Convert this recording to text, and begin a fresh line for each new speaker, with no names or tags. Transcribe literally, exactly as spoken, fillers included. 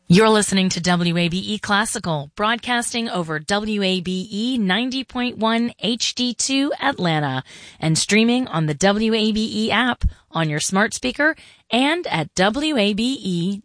You're listening to W A B E Classical, broadcasting over W A B E ninety point one H D two Atlanta and streaming on the W A B E app on your smart speaker and at W A B E